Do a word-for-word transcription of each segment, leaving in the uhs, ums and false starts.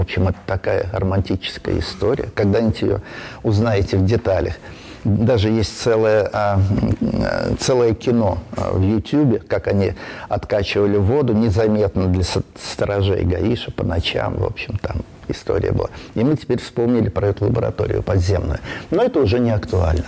В общем, это такая романтическая история. Когда-нибудь ее узнаете в деталях. Даже есть целое, а, целое кино в Ютьюбе, как они откачивали воду незаметно для сторожей гаиша по ночам. В общем, там история была. И мы теперь вспомнили про эту лабораторию подземную. Но это уже не актуально.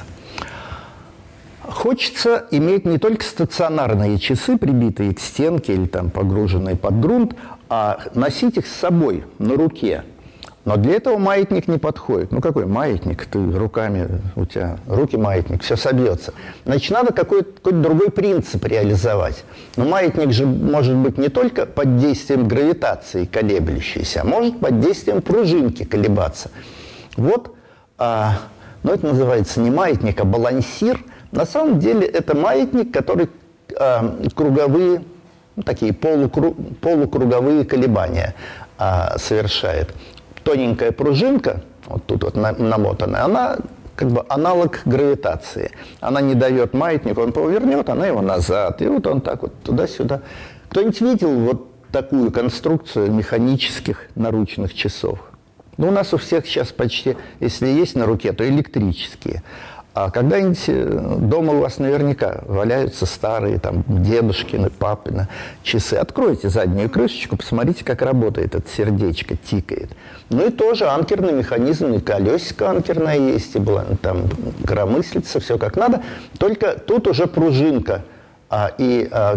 Хочется иметь не только стационарные часы, прибитые к стенке или там погруженные под грунт, а носить их с собой на руке. Но для этого маятник не подходит. Ну какой маятник? Ты руками, у тебя руки маятник, все собьется. Значит, надо какой-то, какой-то другой принцип реализовать. Но маятник же может быть не только под действием гравитации колеблющийся, а может под действием пружинки колебаться. Вот, а, но это называется не маятник, а балансир. На самом деле это маятник, который а, круговые, ну, такие полукру, полукруговые колебания а, совершает. Тоненькая пружинка, вот тут вот намотанная, она как бы аналог гравитации. Она не дает маятнику, он повернет, она его назад. И вот он так вот туда-сюда. Кто-нибудь видел вот такую конструкцию механических наручных часов? Ну, у нас у всех сейчас почти, если есть на руке, то электрические. А когда-нибудь дома у вас наверняка валяются старые, там, дедушкины, папины часы. Откройте заднюю крышечку, посмотрите, как работает это сердечко, тикает. Ну и тоже анкерный механизм, и колесико анкерное есть, и было, там коромыслица, все как надо. Только тут уже пружинка а, и а,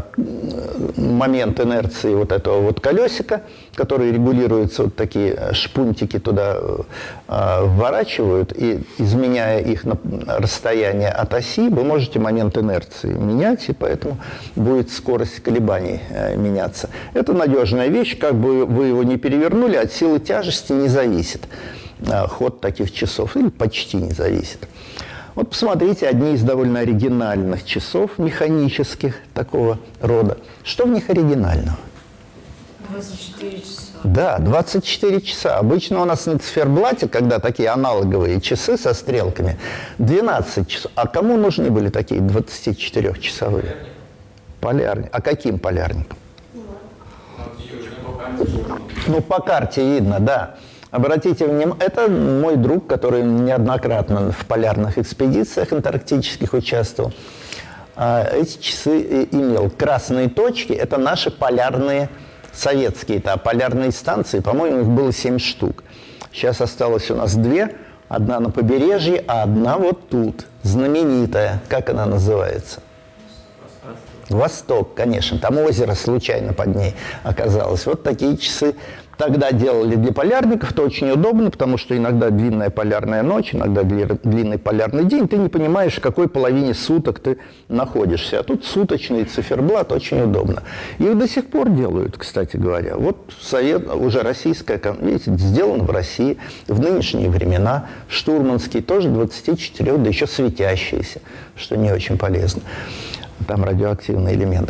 момент инерции вот этого вот колесика, который регулируется, вот такие шпунтики туда а, вворачивают, и изменяя их на расстояние от оси, вы можете момент инерции менять, и поэтому будет скорость колебаний а, меняться. Это надежная вещь, как бы вы его не перевернули, от силы тяжести не зависит а, ход таких часов, или почти не зависит. Вот посмотрите, одни из довольно оригинальных часов, механических такого рода. Что в них оригинального? двадцать четыре часа. Да, двадцать четыре часа. Обычно у нас на циферблате, когда такие аналоговые часы со стрелками, двенадцать часов. А кому нужны были такие двадцатичетырёхчасовые? Полярник. А каким полярникам? Ну, по карте видно, да. Обратите внимание, это мой друг, который неоднократно в полярных экспедициях антарктических участвовал. Эти часы имел. Красные точки – это наши полярные советские, это полярные станции. По-моему, их было семь штук. Сейчас осталось у нас две. Одна на побережье, а одна вот тут, знаменитая. Как она называется? Восток, конечно. Там озеро случайно под ней оказалось. Вот такие часы тогда делали для полярников. Это очень удобно, потому что иногда длинная полярная ночь, иногда длинный полярный день. Ты не понимаешь, в какой половине суток ты находишься. А тут суточный циферблат, очень удобно. Их до сих пор делают, кстати говоря. Вот совет, уже российская, видите, сделано в России в нынешние времена. Штурманский, тоже двадцать четыре, да еще светящийся, что не очень полезно. Там радиоактивный элемент.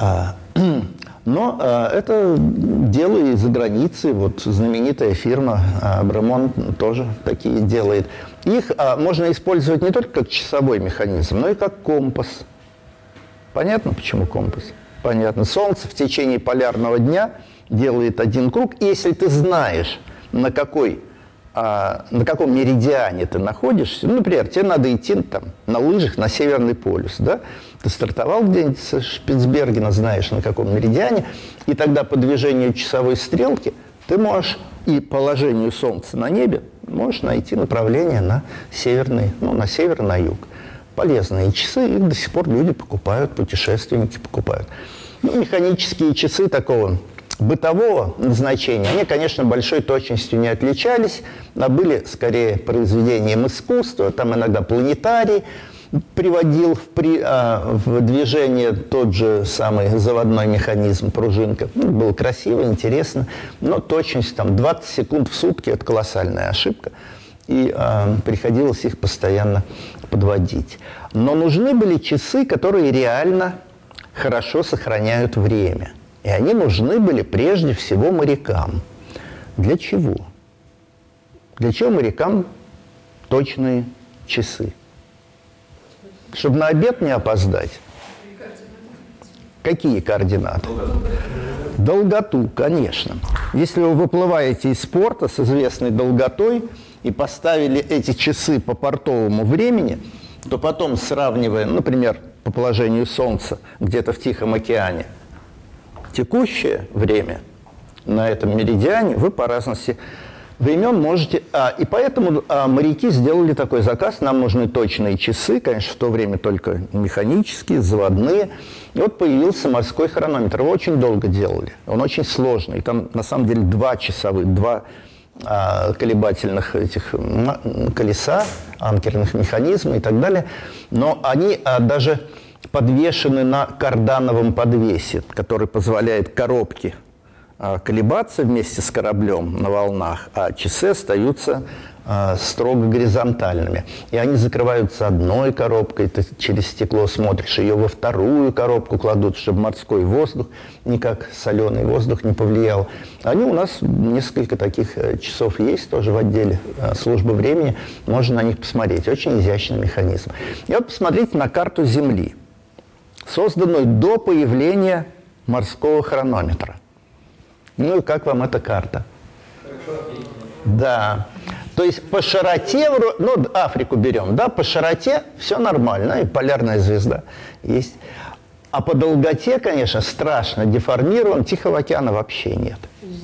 Но это дело из-за границы. Вот знаменитая фирма Бремон тоже такие делает. Их можно использовать не только как часовой механизм, но и как компас. Понятно, почему компас? Понятно. Солнце в течение полярного дня делает один круг. И если ты знаешь, на какой А, на каком меридиане ты находишься, ну, например, тебе надо идти там, на лыжах на Северный полюс, да? Ты стартовал где-нибудь с Шпицбергена, знаешь, на каком меридиане, и тогда по движению часовой стрелки ты можешь и положению Солнца на небе можешь найти направление на северный, ну, на север, на юг. Полезные часы, их до сих пор люди покупают, путешественники покупают. Ну, механические часы такого бытового назначения, они, конечно, большой точностью не отличались, а были скорее произведением искусства. Там иногда планетарий приводил в, при, а, в движение тот же самый заводной механизм, пружинка. Ну, было красиво, интересно, но точность там двадцать секунд в сутки – это колоссальная ошибка, и а, приходилось их постоянно подводить. Но нужны были часы, которые реально хорошо сохраняют время. И они нужны были прежде всего морякам. Для чего? Для чего морякам точные часы? Чтобы на обед не опоздать. Какие координаты? Долготу, конечно. Если вы выплываете из порта с известной долготой и поставили эти часы по портовому времени, то потом, сравнивая, например, по положению Солнца где-то в Тихом океане, текущее время на этом меридиане вы по разности времен можете... А, и поэтому а, моряки сделали такой заказ. Нам нужны точные часы, конечно, в то время только механические, заводные. И вот появился морской хронометр. Его очень долго делали. Он очень сложный. Там, на самом деле, два часовых, два а, колебательных этих колеса, анкерных механизма и так далее. Но они а, даже подвешены на кардановом подвесе, который позволяет коробке колебаться вместе с кораблем на волнах, а часы остаются э, строго горизонтальными. И они закрываются одной коробкой, ты через стекло смотришь, ее во вторую коробку кладут, чтобы морской воздух, никак соленый воздух не повлиял. Они у нас, несколько таких часов есть тоже в отделе э, службы времени, можно на них посмотреть. Очень изящный механизм. И вот посмотрите на карту Земли, созданную до появления морского хронометра. Ну и как вам эта карта? Хорошо. Да. То есть по широте, ну Африку берем, да, по широте все нормально, и полярная звезда есть. А по долготе, конечно, страшно деформирован, Тихого океана вообще нет.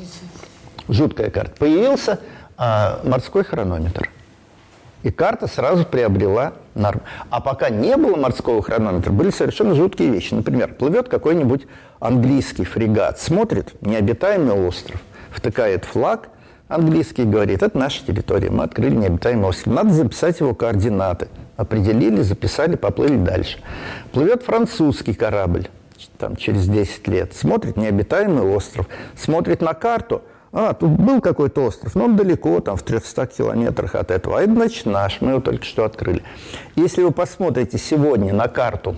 Жуткая карта. Появился а, морской хронометр. И карта сразу приобрела норму. А пока не было морского хронометра, были совершенно жуткие вещи. Например, плывет какой-нибудь английский фрегат, смотрит необитаемый остров, втыкает флаг английский и говорит: это наша территория, мы открыли необитаемый остров. Надо записать его координаты. Определили, записали, поплыли дальше. Плывет французский корабль там, через десять лет, смотрит необитаемый остров, смотрит на карту. А, тут был какой-то остров, но он далеко, там, в трехстах километрах от этого. А это, значит, наш, мы его только что открыли. Если вы посмотрите сегодня на карту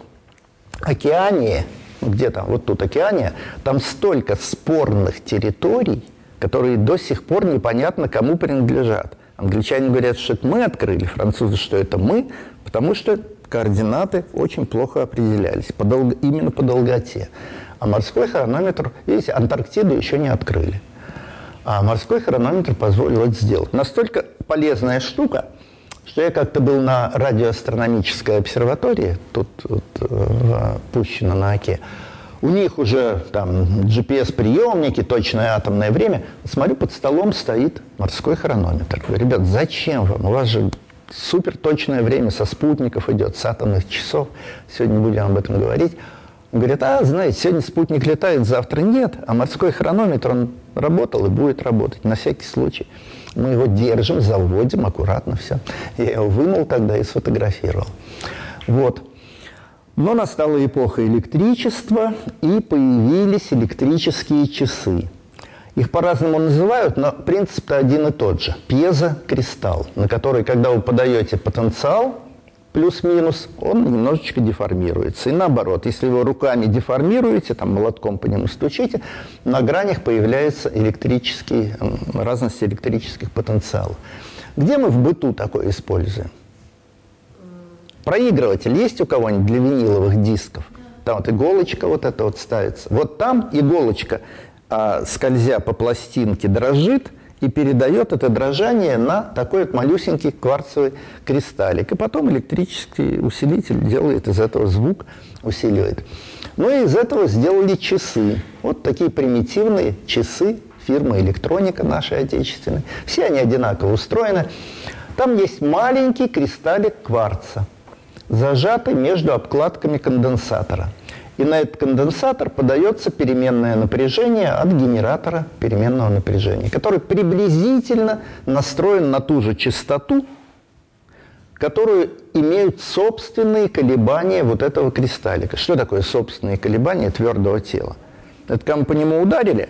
Океании, где там, вот тут Океания, там столько спорных территорий, которые до сих пор непонятно кому принадлежат. Англичане говорят, что это мы открыли, французы, что это мы, потому что координаты очень плохо определялись, по дол... именно по долготе. А морской хронометр, видите, Антарктиду еще не открыли. А морской хронометр позволил это сделать. Настолько полезная штука, что я как-то был на радиоастрономической обсерватории, тут вот, в Пущино на Оке. У них уже там джи пи эс-приемники, точное атомное время. Смотрю, под столом стоит морской хронометр. Говорю: ребят, зачем вам? У вас же супер точное время со спутников идет, с атомных часов. Сегодня будем об этом говорить. Он говорит: а, знаете, сегодня спутник летает, завтра нет, а морской хронометр, он работал и будет работать, на всякий случай. Мы его держим, заводим аккуратно, все. Я его вынул тогда и сфотографировал. Вот. Но настала эпоха электричества, и появились электрические часы. Их по-разному называют, но принцип-то один и тот же. Пьезокристалл, на который, когда вы подаете потенциал, плюс-минус, он немножечко деформируется. И наоборот, если вы руками деформируете, там молотком по нему стучите, на гранях появляется электрический, разность электрических потенциалов. Где мы в быту такое используем? Проигрыватель есть у кого-нибудь для виниловых дисков? Там вот иголочка вот эта вот ставится. Вот там иголочка, а, скользя по пластинке, дрожит и передает это дрожание на такой вот малюсенький кварцевый кристаллик. И потом электрический усилитель делает из этого звук, усиливает. Ну и из этого сделали часы. Вот такие примитивные часы фирмы «Электроника» нашей отечественной. Все они одинаково устроены. Там есть маленький кристаллик кварца, зажатый между обкладками конденсатора. И на этот конденсатор подается переменное напряжение от генератора переменного напряжения, который приблизительно настроен на ту же частоту, которую имеют собственные колебания вот этого кристаллика. Что такое собственные колебания твердого тела? Это когда мы по нему ударили,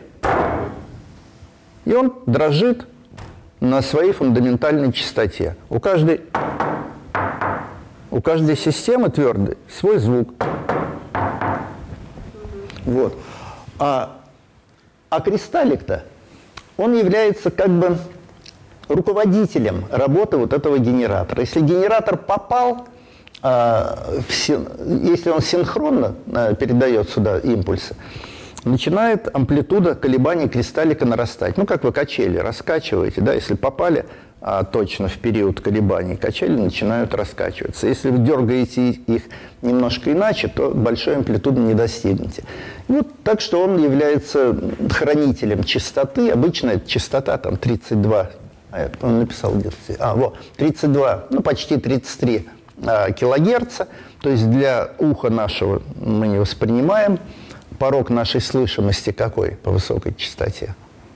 и он дрожит на своей фундаментальной частоте. У каждой, у каждой системы твердой свой звук. Вот. А, а кристаллик-то, он является как бы руководителем работы вот этого генератора. Если генератор попал, а, в син... если он синхронно а, передает сюда импульсы, начинает амплитуда колебаний кристаллика нарастать. Ну, как вы качели раскачиваете, да, если попали а, точно в период колебаний, качели начинают раскачиваться. Если вы дергаете их немножко иначе, то большой амплитуды не достигнете. И вот так что он является хранителем частоты. Обычно эта частота там тридцать два, а я, по-моему, написал где-то, а, вот, тридцать два, ну, почти тридцать три а, килогерца. То есть для уха нашего мы не воспринимаем. Порог нашей слышимости какой по высокой частоте?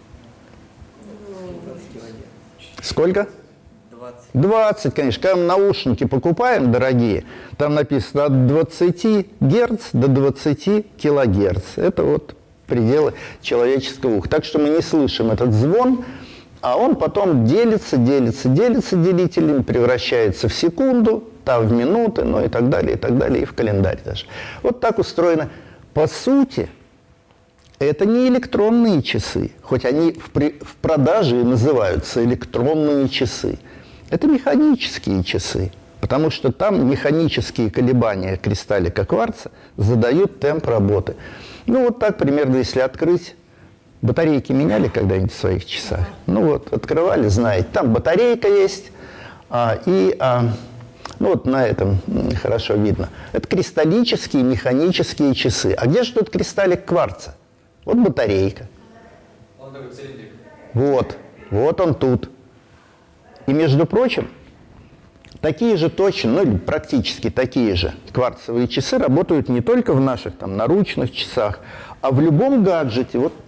Сколько? двадцать. двадцать, конечно. Когда мы наушники покупаем дорогие, там написано от двадцати герц до двадцати килогерц. Это вот пределы человеческого уха. Так что мы не слышим этот звон, а он потом делится, делится, делится делителями, превращается в секунду, там в минуты, ну и так далее, и так далее, и в календарь даже. Вот так устроено. По сути, это не электронные часы, хоть они в, при, в продаже и называются электронные часы. Это механические часы, потому что там механические колебания кристаллика кварца задают темп работы. Ну вот так примерно, если открыть. Батарейки меняли когда-нибудь в своих часах? Ну вот, открывали, знаете, там батарейка есть, а, и... А, ну вот на этом хорошо видно. Это кристаллические механические часы. А где же тут кристаллик кварца? Вот батарейка. Он такой цилиндрик. Вот, вот он тут. И, между прочим, такие же точно, ну или практически такие же кварцевые часы работают не только в наших там наручных часах, а в любом гаджете. Вот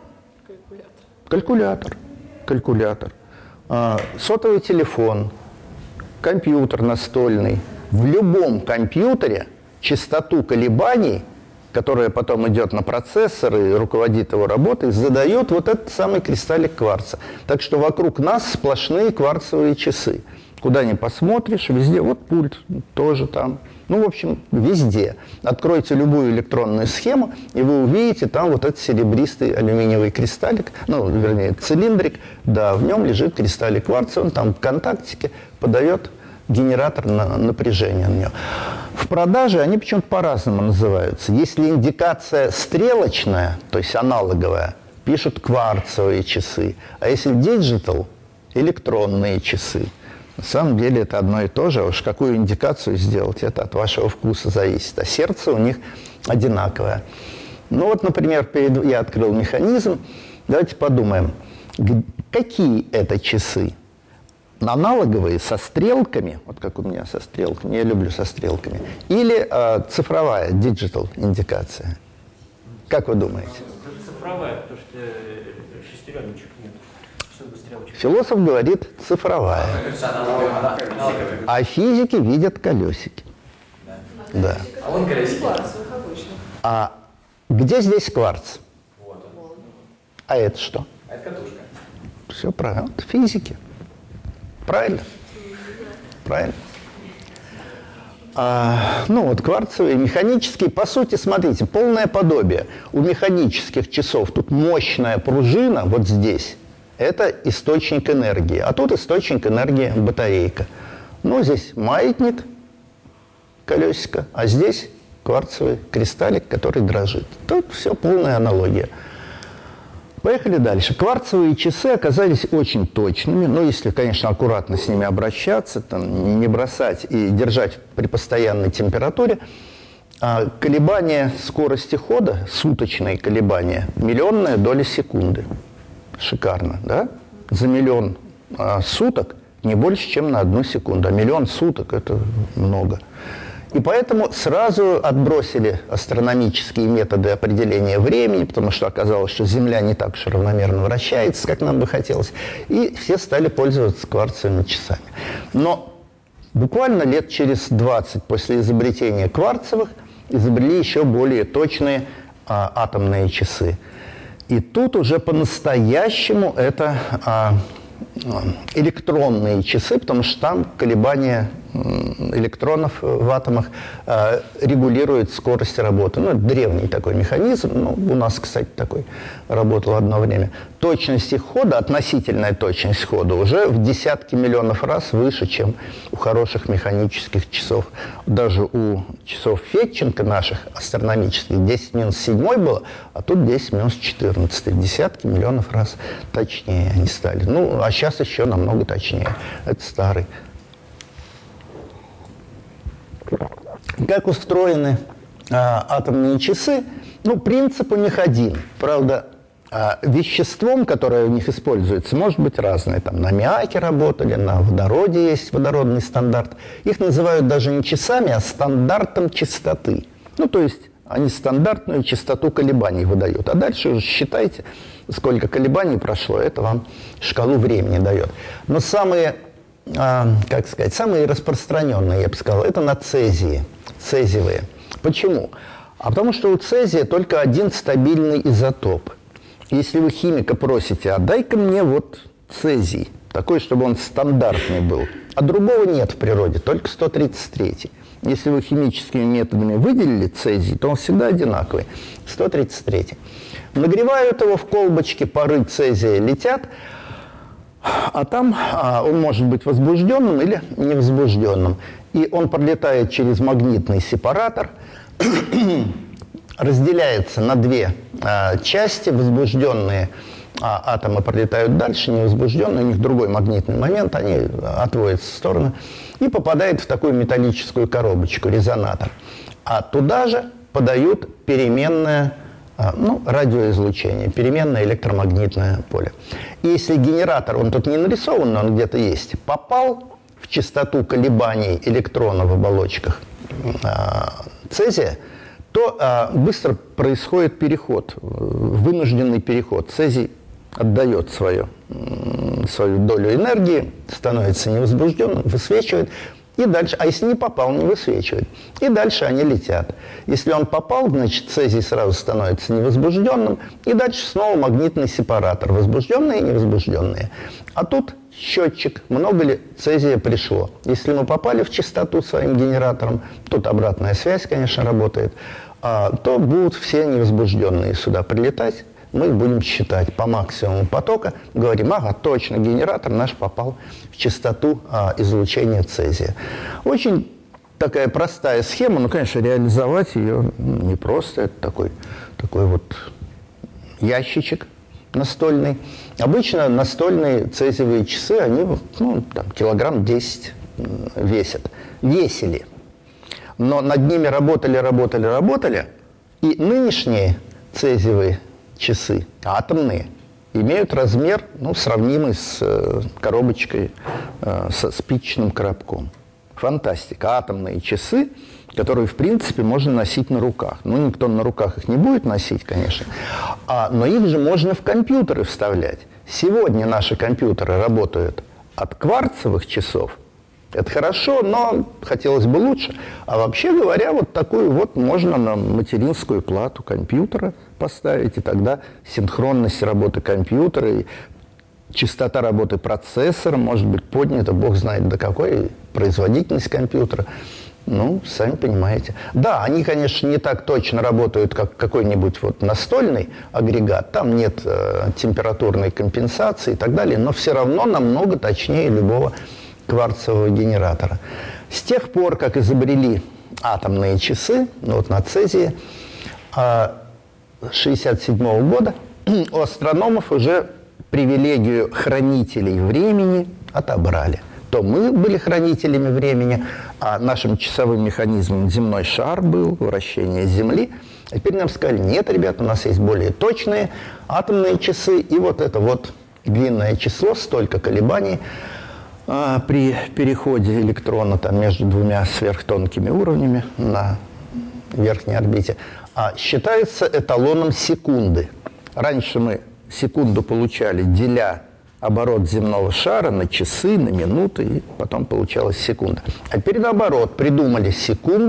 калькулятор. Калькулятор. А, сотовый телефон. Компьютер настольный. В любом компьютере частоту колебаний, которая потом идет на процессор и руководит его работой, задает вот этот самый кристаллик кварца. Так что вокруг нас сплошные кварцевые часы. Куда ни посмотришь, везде. Вот пульт тоже там. Ну, в общем, везде. Откройте любую электронную схему, и вы увидите там вот этот серебристый алюминиевый кристаллик, ну, вернее, цилиндрик, да, в нем лежит кристаллик кварца, он там в контактике подает генератор на напряжение на него. В продаже они почему-то по-разному называются. Если индикация стрелочная, то есть аналоговая, пишут кварцевые часы, а если диджитал – электронные часы. На самом деле это одно и то же, а уж какую индикацию сделать, это от вашего вкуса зависит. А сердце у них одинаковое. Ну вот, например, перед... я открыл механизм. Давайте подумаем, какие это часы? Аналоговые со стрелками, вот как у меня со стрелками, я люблю со стрелками, или э, цифровая, диджитал индикация? Как вы думаете? Цифровая, потому что шестереночек нет. Философ говорит цифровая. А физики видят колесики. Да. А он колесики. А где здесь кварц? Вот он. А это что? А это катушка. Все правильно. Это физики. Правильно? Правильно. А, ну вот кварцевые, механические, по сути, смотрите, полное подобие. У механических часов тут мощная пружина, вот здесь. Это источник энергии. А тут источник энергии батарейка. Ну, здесь маятник, колесико, а здесь кварцевый кристаллик, который дрожит. Тут все полная аналогия. Поехали дальше. Кварцевые часы оказались очень точными. Ну, если, конечно, аккуратно с ними обращаться, там, не бросать и держать при постоянной температуре. А колебания скорости хода, суточные колебания, миллионная доля секунды. Шикарно, да? За миллион а, суток не больше, чем на одну секунду. А миллион суток – это много. И поэтому сразу отбросили астрономические методы определения времени, потому что оказалось, что Земля не так уж равномерно вращается, как нам бы хотелось. И все стали пользоваться кварцевыми часами. Но буквально лет через двадцать после изобретения кварцевых изобрели еще более точные а, атомные часы. И тут уже по-настоящему это а, электронные часы, потому что там колебания электронов в атомах э, регулируют скорость работы. Ну, это древний такой механизм. Ну, у нас, кстати, такой работал одно время. Точность их хода, относительная точность хода уже в десятки миллионов раз выше, чем у хороших механических часов. Даже у часов Федченко наших астрономических десять минус семь было, а тут десять минус четырнадцать. Десятки миллионов раз точнее они стали. Ну, а сейчас еще намного точнее. Это старый. Как устроены а, атомные часы? Ну, принцип у них один. Правда, а, веществом, которое у них используется, может быть разное. Там на аммиаке работали, на водороде есть водородный стандарт. Их называют даже не часами, а стандартом частоты. Ну, то есть они стандартную частоту колебаний выдают. А дальше уже считайте, сколько колебаний прошло, это вам шкалу времени дает. Но самые, а, как сказать, самые распространенные, я бы сказал, это на цезии. Цезиевые. Почему? А потому что у цезия только один стабильный изотоп. Если вы химика просите, а дай-ка мне вот цезий, такой, чтобы он стандартный был, а другого нет в природе, только сто тридцать третий. Если вы химическими методами выделили цезий, то он всегда одинаковый, сто тридцать третий. Нагревают его в колбочке, пары цезия летят, а там а, он может быть возбужденным или невозбужденным. И он пролетает через магнитный сепаратор, разделяется на две а, части. Возбужденные а, атомы пролетают дальше, невозбужденные, у них другой магнитный момент, они отводятся в сторону, и попадает в такую металлическую коробочку, резонатор. А туда же подают переменное, а, ну, радиоизлучение, переменное электромагнитное поле. И если генератор, он тут не нарисован, но он где-то есть, попал в частоту колебаний электронов в оболочках а, цезия, то а, быстро происходит переход, вынужденный переход. Цезий отдает свою, свою долю энергии, становится невозбужденным, высвечивает, и дальше, а если не попал, не высвечивает, и дальше они летят. Если он попал, значит, цезий сразу становится невозбужденным, и дальше снова магнитный сепаратор, возбужденные и невозбужденные. А тут счетчик, много ли цезия пришло. Если мы попали в частоту своим генератором, тут обратная связь, конечно, работает, а, то будут все невозбужденные сюда прилетать. Мы их будем считать по максимуму потока. Говорим, ага, точно, генератор наш попал в частоту а, излучения цезия. Очень такая простая схема, но, конечно, реализовать ее непросто. Это такой, такой вот ящичек настольный. Обычно настольные цезиевые часы, они, ну, там, килограмм десять весят. Весили. Но над ними работали, работали, работали. И нынешние цезиевые часы, атомные, имеют размер, ну, сравнимый с э, коробочкой, э, со спичечным коробком. Фантастика. Атомные часы, которые, в принципе, можно носить на руках. Ну, никто на руках их не будет носить, конечно. А, но их же можно в компьютеры вставлять. Сегодня наши компьютеры работают от кварцевых часов. Это хорошо, но хотелось бы лучше. А вообще говоря, вот такую вот можно на материнскую плату компьютера поставить, и тогда синхронность работы компьютера и частота работы процессора может быть поднята, бог знает до какой, производительность компьютера. Ну, сами понимаете. Да, они, конечно, не так точно работают, как какой-нибудь вот настольный агрегат. Там нет э, температурной компенсации и так далее, но все равно намного точнее любого кварцевого генератора. С тех пор, как изобрели атомные часы, ну, вот на цезии, шестьдесят седьмого года у астрономов уже привилегию хранителей времени отобрали. То мы были хранителями времени, а нашим часовым механизмом земной шар был, вращение Земли. А теперь нам сказали, нет, ребят, у нас есть более точные атомные часы, и вот это вот длинное число, столько колебаний а, при переходе электрона там, между двумя сверхтонкими уровнями на верхней орбите, а, считается эталоном секунды. Раньше мы секунду получали, деля оборот земного шара на часы, на минуты, и потом получалась секунда. А теперь наоборот, придумали секунду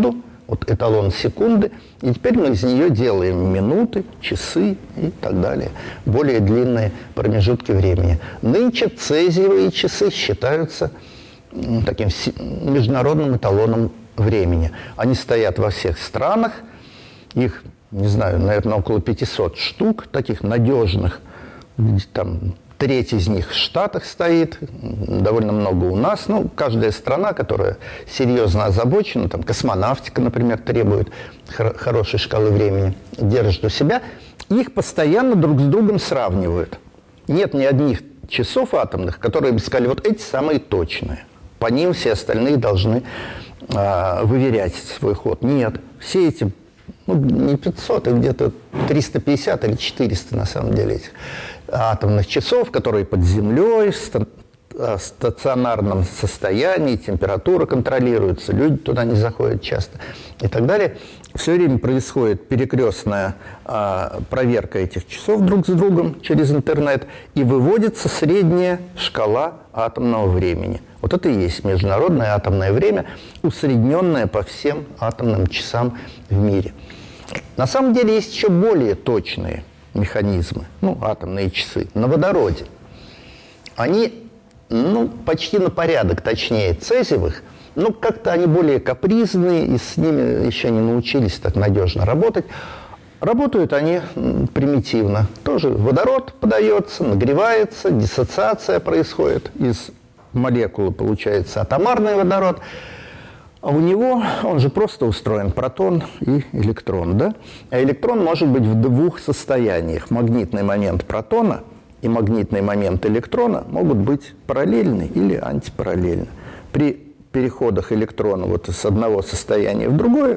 вот эталон секунды, и теперь мы из нее делаем минуты, часы и так далее, более длинные промежутки времени. Нынче цезиевые часы считаются таким международным эталоном времени. Они стоят во всех странах, их, не знаю, наверное, около пятисот штук, таких надежных, там треть из них в Штатах стоит, довольно много у нас. Ну, каждая страна, которая серьезно озабочена, там космонавтика, например, требует хор- хорошей шкалы времени, держит у себя, их постоянно друг с другом сравнивают. Нет ни одних часов атомных, которые бы сказали, вот эти самые точные. По ним все остальные должны э, выверять свой ход. Нет, все эти, ну, не пятьсот, а где-то триста пятьдесят или четыреста на самом деле этих атомных часов, которые под землей, в стационарном состоянии, температура контролируется, люди туда не заходят часто и так далее. Все время происходит перекрестная а, проверка этих часов друг с другом через интернет, и выводится средняя шкала атомного времени. Вот это и есть международное атомное время, усредненное по всем атомным часам в мире. На самом деле есть еще более точные механизмы, ну, атомные часы, на водороде. Они, ну, почти на порядок точнее цезиевых, но как-то они более капризные, и с ними еще не научились так надежно работать. Работают они примитивно. Тоже водород подается, нагревается, диссоциация происходит, из молекулы получается атомарный водород. А у него, он же просто устроен протон и электрон, да? А электрон может быть в двух состояниях. Магнитный момент протона и магнитный момент электрона могут быть параллельны или антипараллельны. При переходах электрона вот с одного состояния в другое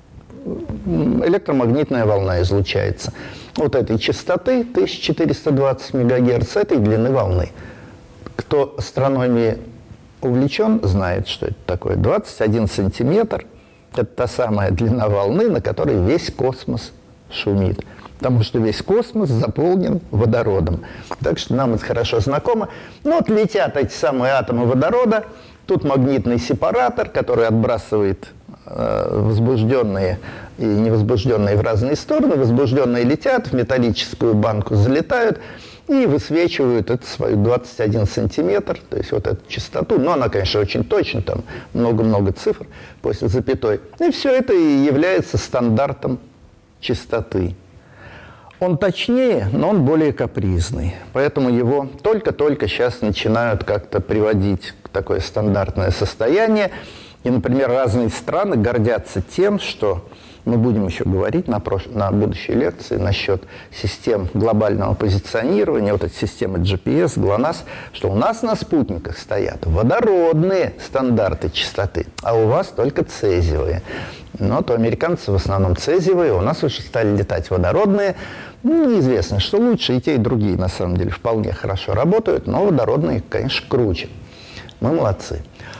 электромагнитная волна излучается. Вот этой частоты тысяча четыреста двадцать мегагерц, этой длины волны. Кто астрономией увлечен, знает, что это такое. двадцать один сантиметр – это та самая длина волны, на которой весь космос шумит. Потому что весь космос заполнен водородом. Так что нам это хорошо знакомо. Ну вот летят эти самые атомы водорода. Тут магнитный сепаратор, который отбрасывает э, возбужденные и невозбужденные в разные стороны. Возбужденные летят, в металлическую банку залетают и высвечивают это свою двадцать один сантиметр, то есть вот эту частоту. Но она, конечно, очень точна, там много-много цифр после запятой. И все это и является стандартом частоты. Он точнее, но он более капризный. Поэтому его только-только сейчас начинают как-то приводить к такое стандартное состояние. И, например, разные страны гордятся тем, что мы будем еще говорить на, прош... на будущей лекции насчет систем глобального позиционирования, вот эти системы джи пи эс, глонасс, что у нас на спутниках стоят водородные стандарты частоты, а у вас только цезиевые. Но то американцы в основном цезиевые, у нас уже стали летать водородные. Ну, неизвестно, что лучше, и те, и другие на самом деле вполне хорошо работают, но водородные, конечно, круче. Мы молодцы.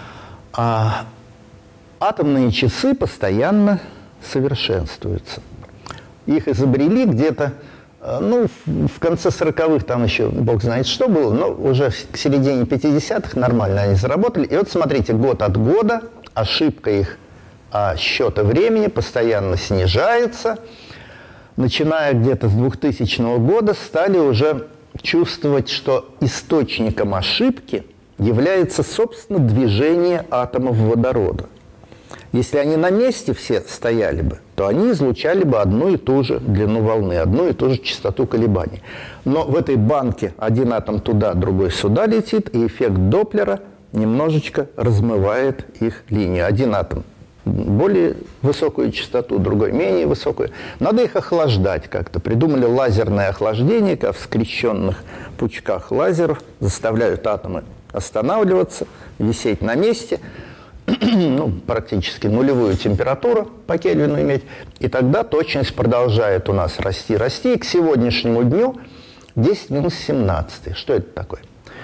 А атомные часы постоянно совершенствуются. Их изобрели где-то, ну, в конце сороковых, там еще бог знает что было, но уже к середине пятидесятых нормально они заработали. И вот смотрите, год от года ошибка их а счета времени постоянно снижается. Начиная где-то с двухтысячного года стали уже чувствовать, что источником ошибки является, собственно, движение атомов водорода. Если они на месте все стояли бы, то они излучали бы одну и ту же длину волны, одну и ту же частоту колебаний. Но в этой банке один атом туда, другой сюда летит, и эффект Доплера немножечко размывает их линию. Один атом более высокую частоту, другой менее высокую. Надо их охлаждать как-то. Придумали лазерное охлаждение, как в скрещенных пучках лазеров заставляют атомы останавливаться, висеть на месте, ну, практически нулевую температуру по Кельвину иметь, и тогда точность продолжает у нас расти, расти, и к сегодняшнему дню десять минус семнадцать. Что это такое?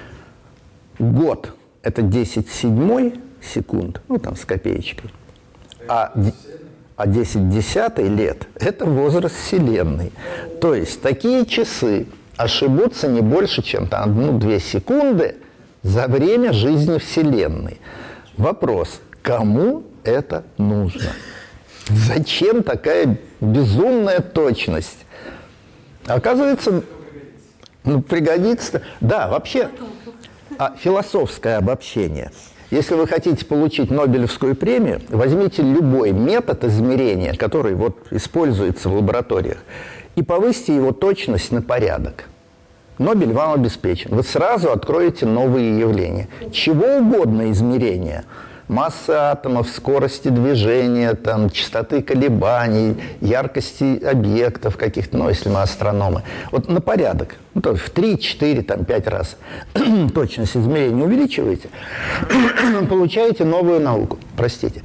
Год – это десять седьмой секунд, ну, там, с копеечкой, а, а десять десятый лет – это возраст Вселенной. То есть такие часы ошибутся не больше, чем там одну-две секунды за время жизни Вселенной. Вопрос, кому это нужно? Зачем такая безумная точность? Оказывается, ну, пригодится. Да, вообще, а, философское обобщение. Если вы хотите получить Нобелевскую премию, возьмите любой метод измерения, который вот используется в лабораториях, и повысьте его точность на порядок. Нобель вам обеспечен. Вы сразу откроете новые явления. Чего угодно измерения. Массы атомов, скорости движения, там, частоты колебаний, яркости объектов каких-то, ну, если мы астрономы. Вот на порядок. Ну, то есть в три, четыре, там, пять раз точность измерения увеличиваете, получаете новую науку. Простите.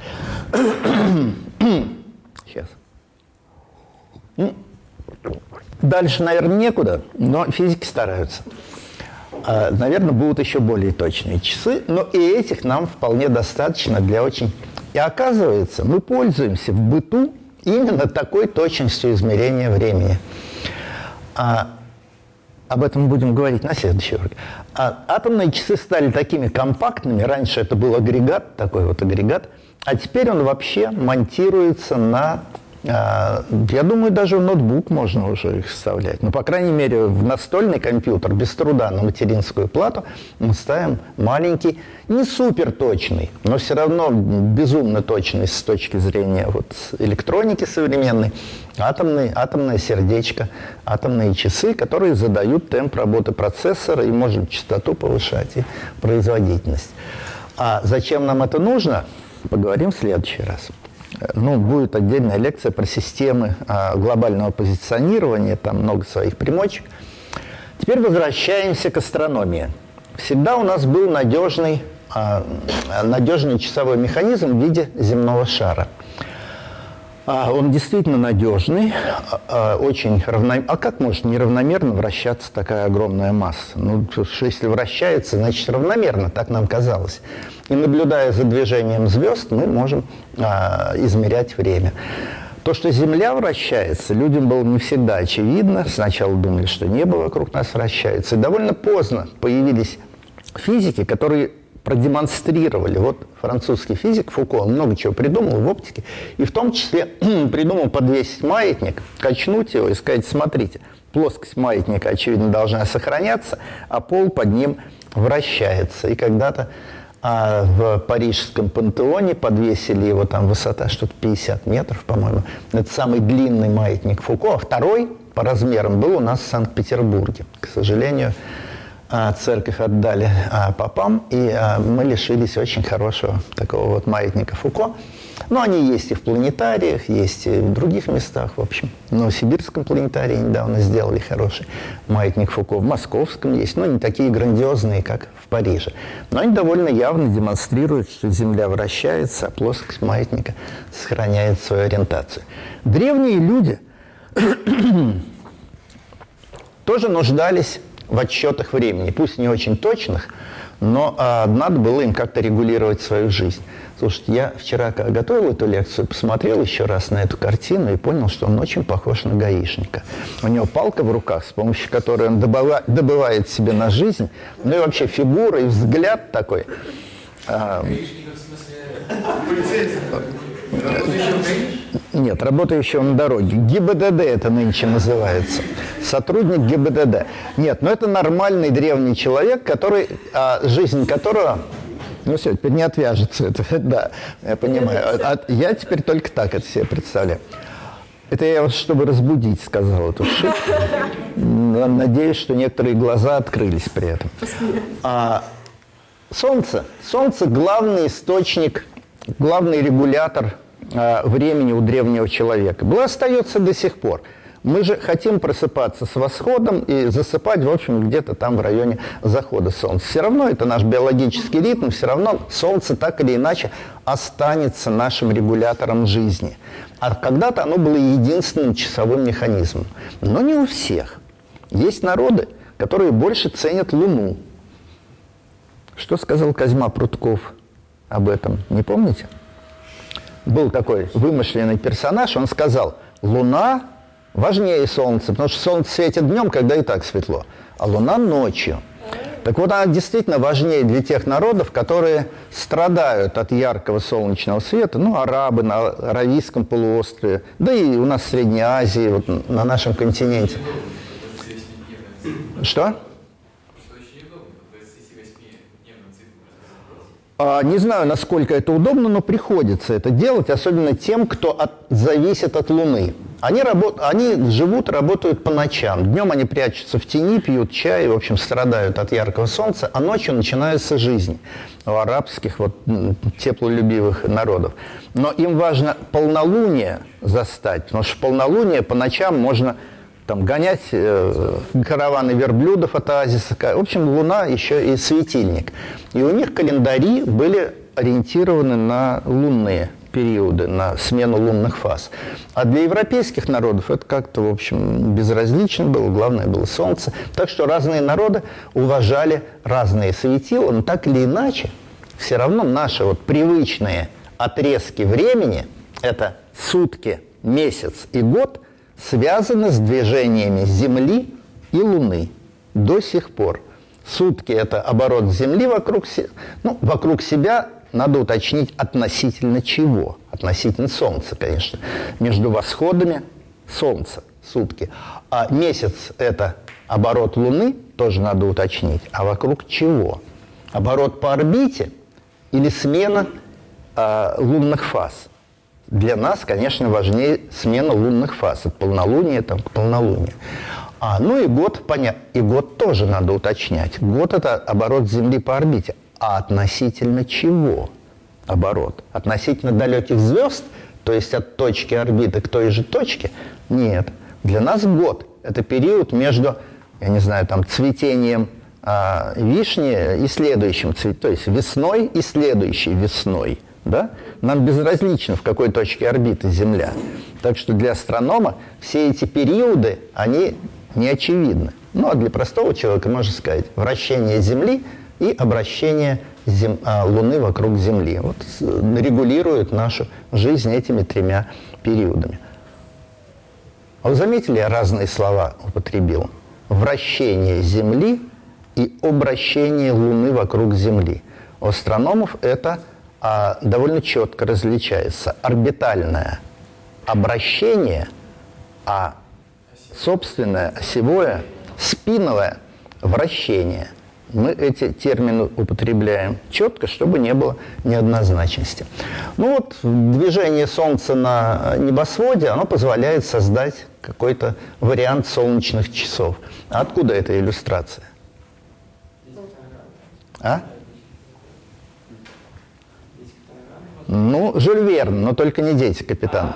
Сейчас. Дальше, наверное, некуда, но физики стараются. Наверное, будут еще более точные часы, но и этих нам вполне достаточно для очень... И оказывается, мы пользуемся в быту именно такой точностью измерения времени. А, об этом мы будем говорить на следующий урок. А, атомные часы стали такими компактными, раньше это был агрегат, такой вот агрегат, а теперь он вообще монтируется на... Я думаю, даже в ноутбук можно уже их вставлять. Ну, по крайней мере, в настольный компьютер без труда на материнскую плату мы ставим маленький, не супер точный, но все равно безумно точный с точки зрения вот электроники современной, атомный, атомное сердечко, атомные часы, которые задают темп работы процессора и может частоту повышать и производительность. А зачем нам это нужно, поговорим в следующий раз. Ну, будет отдельная лекция про системы а, глобального позиционирования, там много своих примочек. Теперь возвращаемся к астрономии. Всегда у нас был надежный, а, надежный часовой механизм в виде земного шара. А, он действительно надежный, а, очень равномерно. А как может неравномерно вращаться такая огромная масса? Ну, если вращается, значит равномерно, так нам казалось. И наблюдая за движением звезд, мы можем а, измерять время. То, что Земля вращается, людям было не всегда очевидно. Сначала думали, что небо вокруг нас вращается. И довольно поздно появились физики, которые продемонстрировали. Вот французский физик Фуко, он много чего придумал в оптике, и в том числе придумал подвесить маятник, качнуть его и сказать: смотрите, плоскость маятника, очевидно, должна сохраняться, а пол под ним вращается. И когда-то а, в парижском пантеоне подвесили его, там высота что-то пятьдесят метров, по-моему. Это самый длинный маятник Фуко, а второй по размерам был у нас в Санкт-Петербурге. К сожалению, церковь отдали а, попам, и а, мы лишились очень хорошего такого вот маятника Фуко. Но они есть и в планетариях, есть и в других местах, в общем. В Новосибирском планетарии недавно сделали хороший маятник Фуко. В Московском есть, но не такие грандиозные, как в Париже. Но они довольно явно демонстрируют, что Земля вращается, а плоскость маятника сохраняет свою ориентацию. Древние люди тоже нуждались в отсчетах времени, пусть не очень точных, но а, надо было им как-то регулировать свою жизнь. Слушайте, я вчера, когда готовил эту лекцию, посмотрел еще раз на эту картину и понял, что он очень похож на гаишника. У него палка в руках, с помощью которой он добыва, добывает себе на жизнь, ну и вообще фигура и взгляд такой. А, Нет, работающего на дороге. ГИБДД это нынче называется. Сотрудник ГИБДД. Нет, но это нормальный древний человек, который, а, жизнь которого... Ну все, теперь не отвяжется это. Да, я понимаю. А, я теперь только так это себе представляю. Это я вас, чтобы разбудить, сказал эту шутку. Надеюсь, что некоторые глаза открылись при этом. А, Солнце. Солнце – главный источник, главный регулятор а, времени у древнего человека. Был, остается до сих пор. Мы же хотим просыпаться с восходом и засыпать, в общем, где-то там в районе захода солнца. Все равно это наш биологический ритм, все равно солнце так или иначе останется нашим регулятором жизни. А когда-то оно было единственным часовым механизмом. Но не у всех. Есть народы, которые больше ценят Луну. Что сказал Козьма Прутков об этом? Не помните? Был такой вымышленный персонаж, он сказал: Луна важнее Солнца, потому что Солнце светит днем, когда и так светло, а Луна ночью. Так вот, она действительно важнее для тех народов, которые страдают от яркого солнечного света, ну, арабы на Аравийском полуострове, да и у нас в Средней Азии, вот на нашем континенте. Что? А, не знаю, насколько это удобно, но приходится это делать, особенно тем, кто от, зависит от Луны. Они, работ, они живут, работают по ночам. Днем они прячутся в тени, пьют чай, в общем, страдают от яркого солнца, а ночью начинается жизнь у арабских, вот, теплолюбивых народов. Но им важно полнолуние застать, потому что в полнолуние по ночам можно там, гонять э, караваны верблюдов от оазиса. В общем, Луна еще и светильник. И у них календари были ориентированы на лунные периоды, на смену лунных фаз. А для европейских народов это как-то, в общем, безразлично было, главное было солнце. Так что разные народы уважали разные светила, но так или иначе, все равно наши вот привычные отрезки времени, это сутки, месяц и год, связаны с движениями Земли и Луны до сих пор. Сутки – это оборот Земли вокруг, се... ну, вокруг себя, надо уточнить, относительно чего? Относительно Солнца, конечно. Между восходами Солнца сутки. А месяц – это оборот Луны, тоже надо уточнить. А вокруг чего? Оборот по орбите или смена э, лунных фаз? Для нас, конечно, важнее смена лунных фаз от полнолуния там, к полнолунию. А, ну и год, понятно, и год тоже надо уточнять. Год – это оборот Земли по орбите. А относительно чего оборот? Относительно далеких звезд, то есть от точки орбиты к той же точке? Нет. Для нас год – это период между, я не знаю, там, цветением а, вишни и следующим цветом, то есть весной и следующей весной. Да? Нам безразлично, в какой точке орбиты Земля. Так что для астронома все эти периоды, они не очевидны. Ну, а для простого человека можно сказать вращение Земли и обращение зем... а, Луны вокруг Земли. Вот регулирует нашу жизнь этими тремя периодами. А вы заметили, я разные слова употребил? Вращение Земли и обращение Луны вокруг Земли. У астрономов это а, довольно четко различается. Орбитальное обращение, а собственное осевое, спиновое вращение. Мы эти термины употребляем четко, чтобы не было неоднозначности. Ну вот, движение Солнца на небосводе, оно позволяет создать какой-то вариант солнечных часов. А откуда эта иллюстрация? А? Ну, Жюль Верн, но только не дети капитана.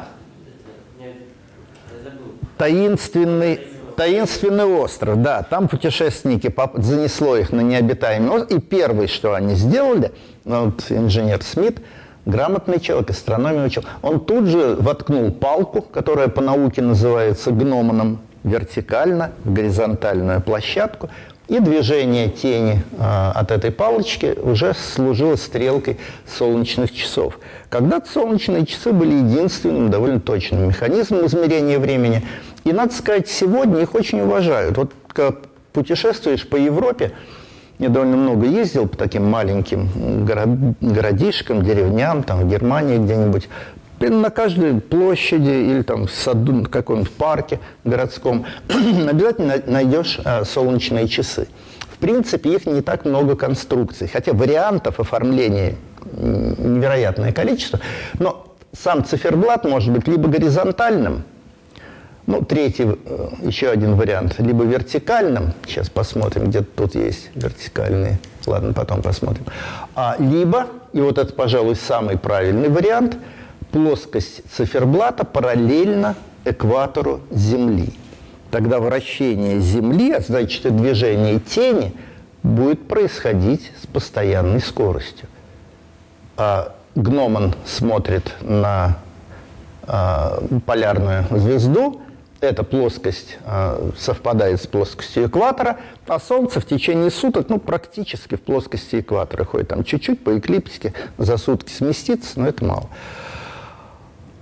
Таинственный, таинственный остров, да, там путешественники, занесло их на необитаемый остров, и первое, что они сделали, вот инженер Смит, грамотный человек, астрономию учил, он тут же воткнул палку, которая по науке называется гномоном, вертикально в горизонтальную площадку, и движение тени э, от этой палочки уже служило стрелкой солнечных часов. Когда-то солнечные часы были единственным, довольно точным механизмом измерения времени. И, надо сказать, сегодня их очень уважают. Вот когда путешествуешь по Европе, я довольно много ездил по таким маленьким город, городишкам, деревням, там, в Германии где-нибудь. На каждой площади или там в саду, в каком-нибудь парке городском обязательно найдешь а, солнечные часы. В принципе, их не так много конструкций, хотя вариантов оформления невероятное количество, но сам циферблат может быть либо горизонтальным, ну, третий, еще один вариант, либо вертикальным, сейчас посмотрим, где-то тут есть вертикальные, ладно, потом посмотрим, а, либо, и вот это, пожалуй, самый правильный вариант, плоскость циферблата параллельно экватору Земли. Тогда вращение Земли, а значит и движение тени, будет происходить с постоянной скоростью. А Гномон смотрит на а, полярную звезду, эта плоскость а, совпадает с плоскостью экватора, а Солнце в течение суток, ну, практически в плоскости экватора ходит. Там чуть-чуть по эклиптике за сутки сместится, но это мало.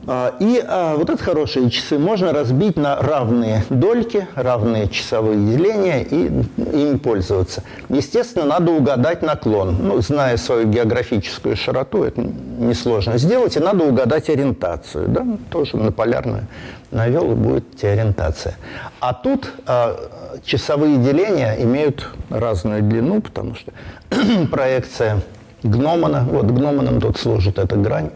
И а, вот это хорошие часы можно разбить на равные дольки, равные часовые деления и ими пользоваться. Естественно, надо угадать наклон. Ну, зная свою географическую широту, это несложно сделать, и надо угадать ориентацию. Да? Тоже на полярную навел, и будет ориентация. А тут а, часовые деления имеют разную длину, потому что проекция Гномана, вот Гноманом тут служит эта грань.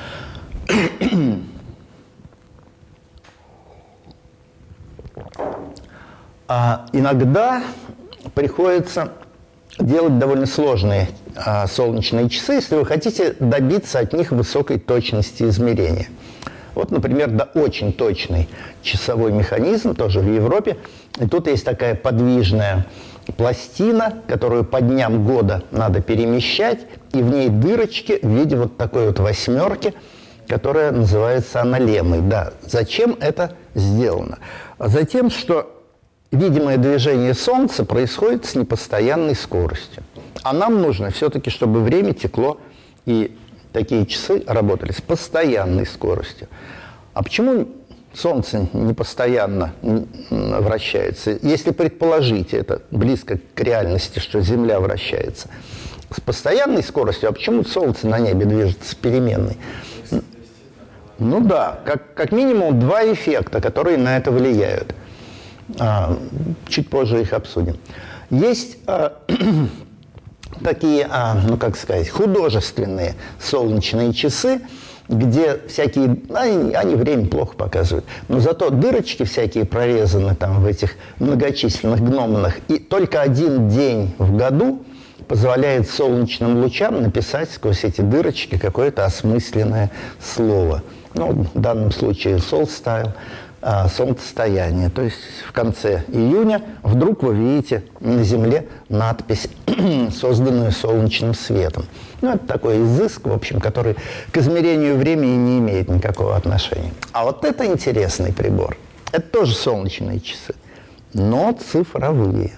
А иногда приходится делать довольно сложные а, солнечные часы, если вы хотите добиться от них высокой точности измерения. Вот, например, да, очень точный часовой механизм, тоже в Европе. И тут есть такая подвижная пластина, которую по дням года надо перемещать, и в ней дырочки в виде вот такой вот восьмерки, которая называется анолемой. Да, зачем это сделано? Затем, что видимое движение Солнца происходит с непостоянной скоростью. А нам нужно все-таки, чтобы время текло, и такие часы работали с постоянной скоростью. А почему Солнце не постоянно вращается? Если предположить, это близко к реальности, что Земля вращается с постоянной скоростью, а почему Солнце на небе движется с переменной? Ну да, как, как минимум два эффекта, которые на это влияют. А, чуть позже их обсудим. Есть а, такие, а, ну как сказать, художественные солнечные часы, где всякие, они, они время плохо показывают, но зато дырочки всякие прорезаны там в этих многочисленных гноманах, и только один день в году позволяет солнечным лучам написать сквозь эти дырочки какое-то осмысленное слово. Ну, в данном случае solstyle, солнцестояние. То есть в конце июня вдруг вы видите на Земле надпись, созданную солнечным светом. Ну, это такой изыск, в общем, который к измерению времени не имеет никакого отношения. А вот это интересный прибор. Это тоже солнечные часы, но цифровые.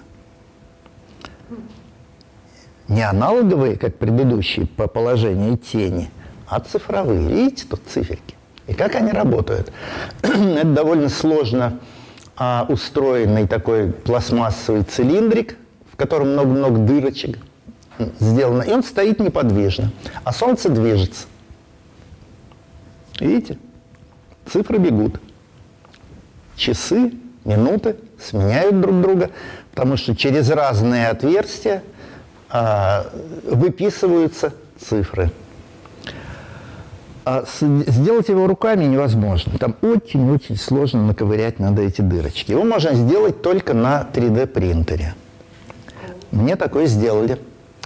Не аналоговые, как предыдущие, по положению тени, а цифровые. Видите, тут циферки. И как они работают? Это довольно сложно а, устроенный такой пластмассовый цилиндрик, в котором много-много дырочек сделано, и он стоит неподвижно. А Солнце движется. Видите? Цифры бегут. Часы, минуты сменяют друг друга, потому что через разные отверстия а, выписываются цифры. А сделать его руками невозможно. Там очень-очень сложно наковырять надо эти дырочки. Его можно сделать только на три дэ принтере. Мне такое сделали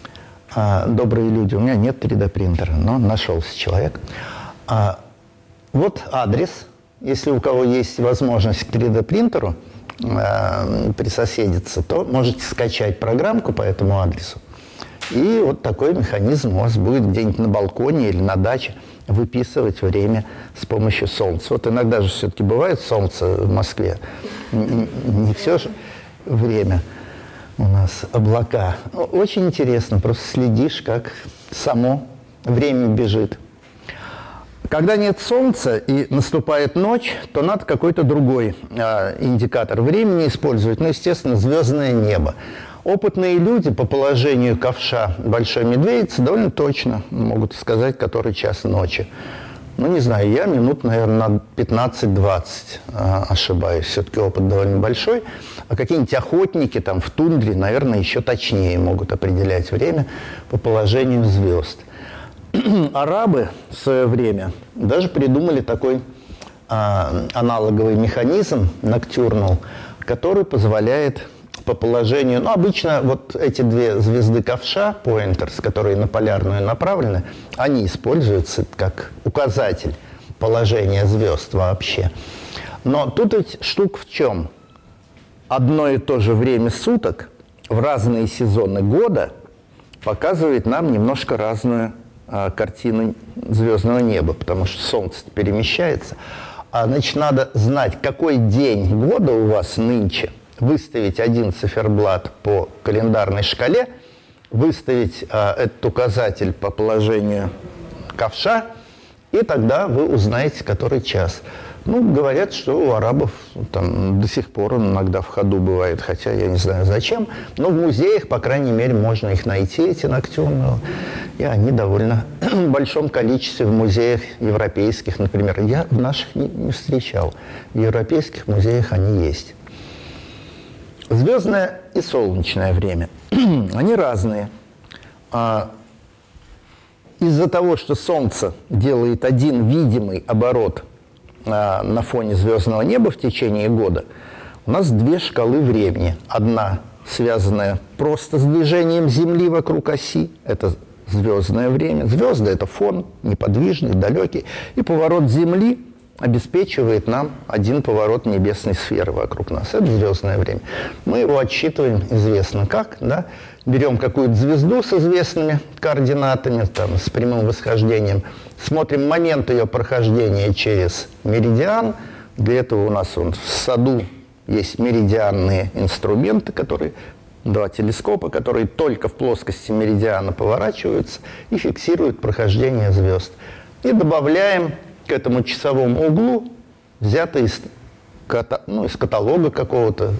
а, добрые люди. У меня нет три дэ принтера, но нашелся человек. А, вот адрес. Если у кого есть возможность к три дэ принтеру а, присоседиться, то можете скачать программку по этому адресу. И вот такой механизм у вас будет где-нибудь на балконе или на даче выписывать время с помощью солнца. Вот иногда же все-таки бывает солнце в Москве. Не, не все же время у нас облака. Очень интересно, просто следишь, как само время бежит. Когда нет солнца и наступает ночь, то надо какой-то другой э, индикатор времени использовать. Ну, естественно, звездное небо. Опытные люди по положению ковша Большой Медведицы довольно точно могут сказать, который час ночи. Ну, не знаю, я минут, наверное, на пятнадцать-двадцать э, ошибаюсь. Все-таки опыт довольно большой. А какие-нибудь охотники там в тундре, наверное, еще точнее могут определять время по положению звезд. Арабы в свое время даже придумали такой э, аналоговый механизм, ноктюрнал, который позволяет по положению, ну, обычно вот эти две звезды ковша, pointers, которые на полярную направлены, они используются как указатель положения звезд вообще. Но тут ведь штука в чем? Одно и то же время суток в разные сезоны года показывает нам немножко разную а, картину звездного неба, потому что Солнце перемещается. А, значит, надо знать, какой день года у вас нынче, выставить один циферблат по календарной шкале, выставить а, этот указатель по положению ковша И тогда вы узнаете, который час. Ну, говорят, что у арабов там до сих пор он иногда в ходу бывает, хотя я не знаю зачем. Но в музеях, по крайней мере, можно их найти, эти ноктюрны. И они довольно в большом количестве в музеях европейских, например. Я в наших не, не встречал. В европейских музеях они есть. Звездное и солнечное время. Они разные. Из-за того, что Солнце делает один видимый оборот а, на фоне звездного неба в течение года, у нас две шкалы времени. Одна, связанная просто с движением Земли вокруг оси, это звездное время. Звезды – это фон, неподвижный, далекий. И поворот Земли обеспечивает нам один поворот небесной сферы вокруг нас. Это звездное время. Мы его отсчитываем известно как, да? Берем какую-то звезду с известными координатами, там, с прямым восхождением, смотрим момент ее прохождения через меридиан. Для этого у нас вон, в саду есть меридианные инструменты, которые, два телескопа, которые только в плоскости меридиана поворачиваются и фиксируют прохождение звезд. И добавляем к этому часовому углу, взятый из, ну, из каталога какого-то,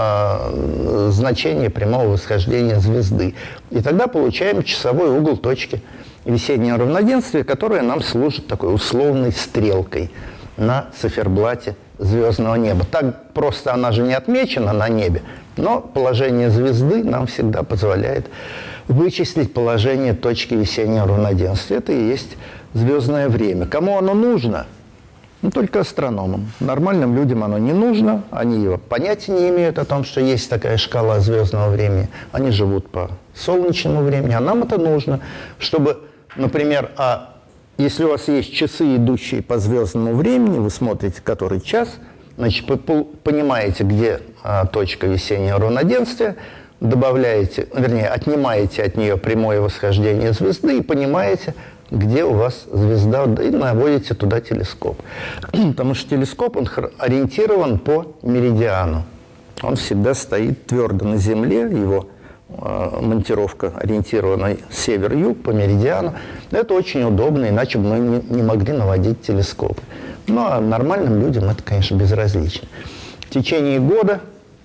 а, значение прямого восхождения звезды. И тогда получаем часовой угол точки весеннего равноденствия, которая нам служит такой условной стрелкой на циферблате звездного неба. Так просто она же не отмечена на небе, но положение звезды нам всегда позволяет вычислить положение точки весеннего равноденствия. Это и есть звездное время. Кому оно нужно? Ну, только астрономам. Нормальным людям оно не нужно, они его понятия не имеют о том, что есть такая шкала звездного времени. Они живут по солнечному времени, а нам это нужно, чтобы, например, а если у вас есть часы, идущие по звездному времени, вы смотрите, который час, значит, вы понимаете, где а, точка весеннего равноденствия, добавляете, вернее, отнимаете от нее прямое восхождение звезды и понимаете, где у вас звезда, и наводите туда телескоп. Потому что телескоп, он ориентирован по меридиану. Он всегда стоит твердо на Земле, его э, монтировка ориентирована север-юг по меридиану. Это очень удобно, иначе бы мы не, не могли наводить телескопы. Ну, а нормальным людям это, конечно, безразлично. В течение года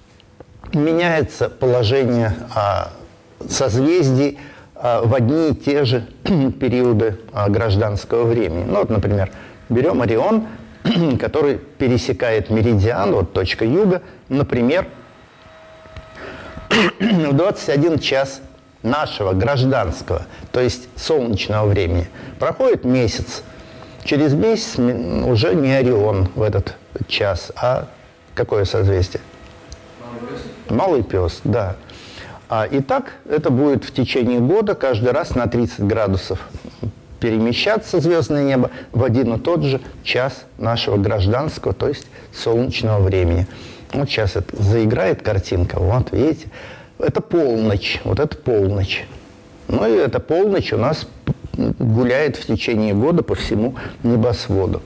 меняется положение а, созвездий а, в одни и те же периоды а, гражданского времени. Ну, вот, например, берем Орион, который пересекает меридиан, вот точка юга, например, в двадцать один час нашего гражданского, то есть солнечного времени. Проходит месяц. Через месяц уже не Орион в этот час, а какое созвездие? Малый пес. Малый пес, да. А, и так это будет в течение года каждый раз на тридцать градусов перемещаться звездное небо в один и тот же час нашего гражданского, то есть солнечного времени. Вот сейчас это заиграет картинка, вот видите, это полночь, вот это полночь. Ну и эта полночь у нас гуляет в течение года по всему небосводу.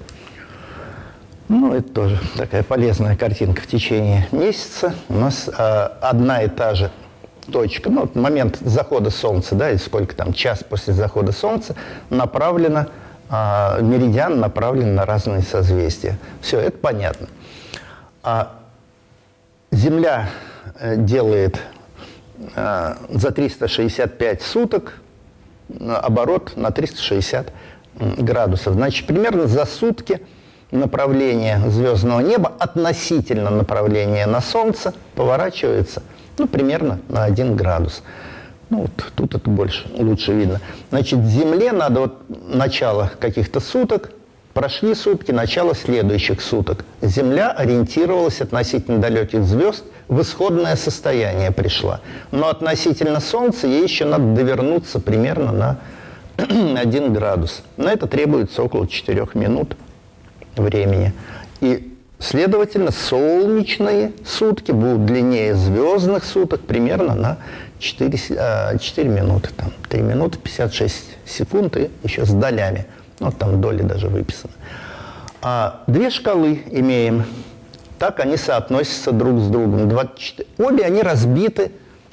Ну, это тоже такая полезная картинка. В течение месяца у нас э, одна и та же точка, ну, момент захода солнца, да, и сколько там, час после захода солнца, направлена, э, меридиан направлен на разные созвездия. Все, это понятно. А Земля э, делает э, за триста шестьдесят пять суток оборот на триста шестьдесят градусов. Значит, примерно за сутки направление звездного неба относительно направления на Солнце поворачивается, ну, примерно на один градус. Ну, вот тут это больше, лучше видно. Значит, Земле надо вот начало каких-то суток, прошли сутки, начало следующих суток. Земля ориентировалась относительно далеких звезд, в исходное состояние пришла. Но относительно Солнца ей еще надо довернуться примерно на один градус. На это требуется около четырёх минут времени. И, следовательно, солнечные сутки будут длиннее звездных суток примерно на четыре, четыре минуты. Там, три минуты пятьдесят шесть секунд и еще с долями. Вот там доли даже выписаны. А, две шкалы имеем. Так они соотносятся друг с другом. двадцать четыре. Обе они разбиты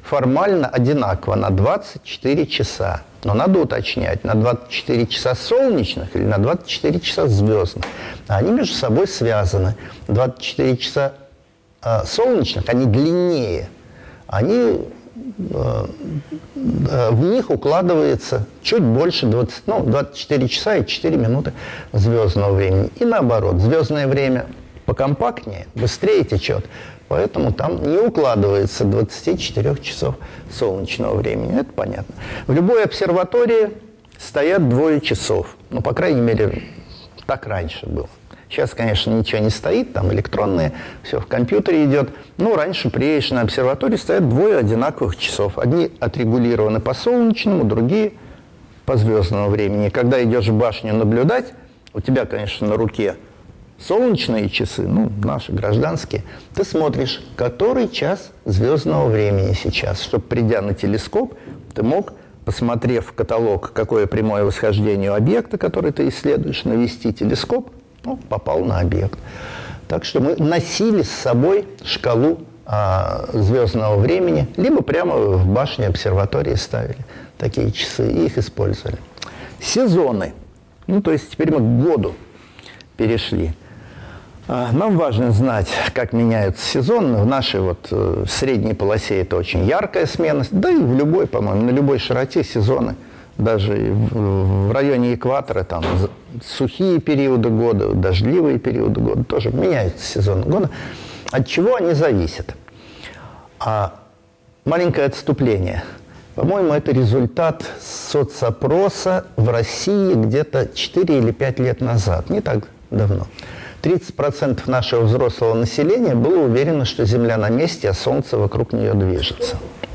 формально одинаково на двадцать четыре часа. Но надо уточнять, на двадцать четыре часа солнечных или на двадцать четыре часа звездных. Они между собой связаны. двадцать четыре часа э, солнечных, они длиннее. Они, э, э, в них укладывается чуть больше двадцати, ну, двадцать четыре часа и четыре минуты звездного времени. И наоборот, звездное время покомпактнее, быстрее течет. Поэтому там не укладывается двадцать четыре часов солнечного времени. Это понятно. В любой обсерватории стоят двое часов. Ну, по крайней мере, так раньше было. Сейчас, конечно, ничего не стоит, там электронные, все в компьютере идет. Но раньше приедешь на обсерваторию, стоят двое одинаковых часов. Одни отрегулированы по солнечному, другие по звездному времени. Когда идешь в башню наблюдать, у тебя, конечно, на руке солнечные часы, ну, наши гражданские, ты смотришь, который час звездного времени сейчас, чтобы, придя на телескоп, ты мог, посмотрев в каталог, какое прямое восхождение у объекта, который ты исследуешь, навести телескоп, ну, попал на объект. Так что мы носили с собой шкалу а, звездного времени, либо прямо в башне обсерватории ставили такие часы и их использовали. Сезоны. Ну, то есть теперь мы к году перешли. Нам важно знать, как меняются сезоны. В нашей вот э, средней полосе это очень яркая смена. Да и в любой, по-моему, на любой широте сезоны. Даже в, в районе экватора там сухие периоды года, дождливые периоды года тоже меняются сезоны года. От чего они зависят? А, маленькое отступление. По-моему, это результат соцопроса в России где-то четыре или пять лет назад. Не так давно. тридцать процентов нашего взрослого населения было уверено, что Земля на месте, а Солнце вокруг нее движется.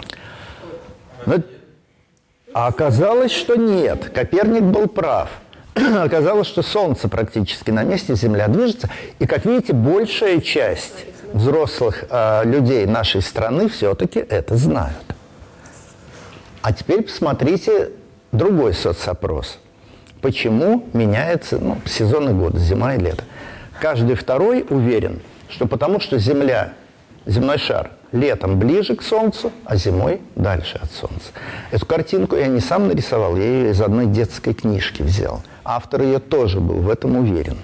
Но... А оказалось, что нет. Коперник был прав. Оказалось, что Солнце практически на месте, Земля движется. И, как видите, большая часть взрослых э, людей нашей страны все-таки это знают. А теперь посмотрите другой соцопрос. Почему меняются ну, сезоны года, зима и лето? Каждый второй уверен, что потому что Земля, земной шар, летом ближе к Солнцу, а зимой дальше от Солнца. Эту картинку я не сам нарисовал, я ее из одной детской книжки взял. Автор ее тоже был в этом уверен.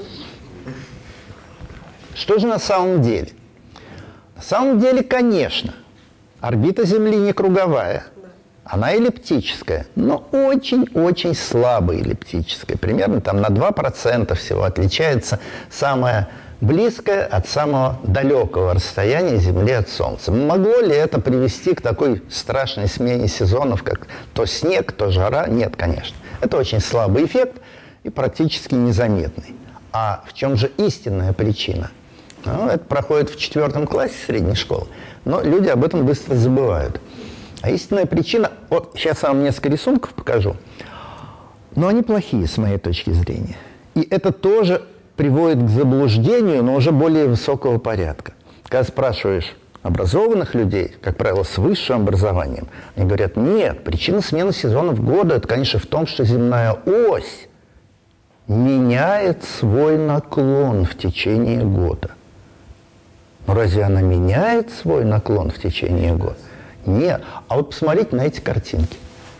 Что же на самом деле? На самом деле, конечно, орбита Земли не круговая. Она эллиптическая, но очень-очень слабо эллиптическая. Примерно там на два процента всего отличается самое близкое от самого далекого расстояния Земли от Солнца. Могло ли это привести к такой страшной смене сезонов, как то снег, то жара? Нет, конечно. Это очень слабый эффект и практически незаметный. А в чем же истинная причина? Ну, это проходит в четвертом классе средней школы, но люди об этом быстро забывают. А истинная причина, вот сейчас я вам несколько рисунков покажу, но они плохие с моей точки зрения. И это тоже приводит к заблуждению, но уже более высокого порядка. Когда спрашиваешь образованных людей, как правило, с высшим образованием, они говорят, нет, причина смены сезонов года, это, конечно, в том, что земная ось меняет свой наклон в течение года. Но разве она меняет свой наклон в течение года? Нет. А вот посмотрите на эти картинки.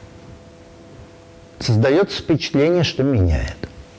Создается впечатление, что меняет.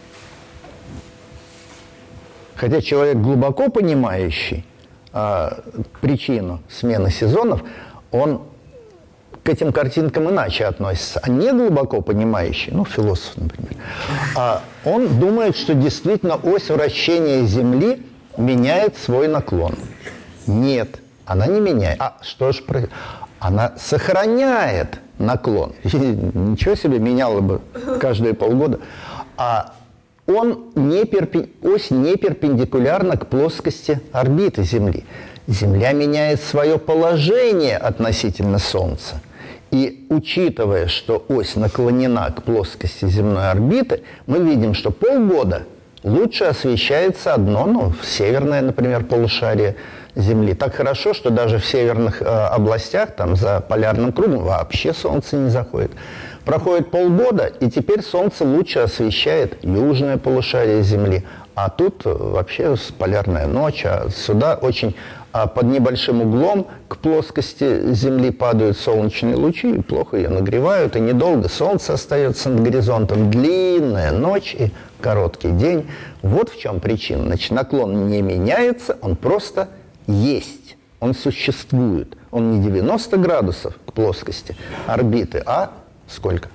Хотя человек, глубоко понимающий а, причину смены сезонов, он к этим картинкам иначе относится. А не глубоко понимающий, ну, философ, например, а он думает, что действительно ось вращения Земли меняет свой наклон. Нет, она не меняет. А что же происходит? Она сохраняет наклон. Ничего себе, меняла бы каждые полгода. А он не перпи... ось не перпендикулярна к плоскости орбиты Земли. Земля меняет свое положение относительно Солнца. И учитывая, что ось наклонена к плоскости земной орбиты, мы видим, что полгода лучше освещается одно, ну, северное, например, полушарие Земли. Так хорошо, что даже в северных э, областях, там, за полярным кругом, вообще Солнце не заходит. Проходит полгода, и теперь Солнце лучше освещает южное полушарие Земли. А тут вообще полярная ночь, а сюда очень а под небольшим углом к плоскости Земли падают солнечные лучи и плохо ее нагревают, и недолго солнце остается над горизонтом. Длинная ночь и короткий день. Вот в чем причина. Значит, наклон не меняется, он просто есть, он существует. Он не девяносто градусов к плоскости орбиты, а сколько?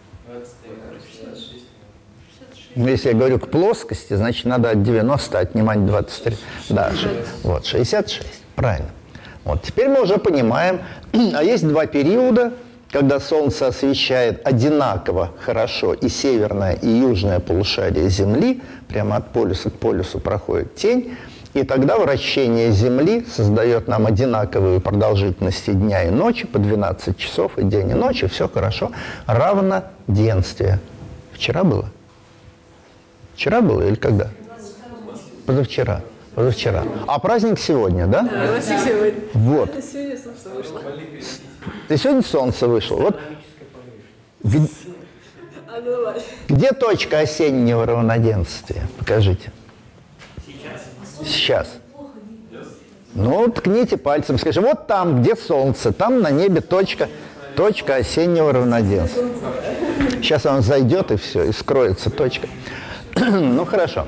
Ну, если я говорю к плоскости, значит, надо от девяноста отнимать двадцать три. Да, вот, шестьдесят шесть. Правильно. Вот, теперь мы уже понимаем, а есть два периода, когда Солнце освещает одинаково хорошо и северное, и южное полушарие Земли, прямо от полюса к полюсу проходит тень, и тогда вращение Земли создает нам одинаковую продолжительность дня и ночи, по двенадцать часов и день и ночь, и все хорошо, равноденствие. Вчера было? Вчера было или когда? Позавчера. Позавчера. А праздник сегодня, да? Да, праздник сегодня. Вот. Это сегодня солнце вышло. И сегодня солнце вышло. Вот. Где, А, ну, давай. где точка осеннего равноденствия? Покажите. Сейчас. Ну, ткните пальцем, скажите, вот там, где солнце, там на небе точка, точка осеннего равноденствия. Сейчас он зайдет, и все, и скроется точка. Ну, хорошо.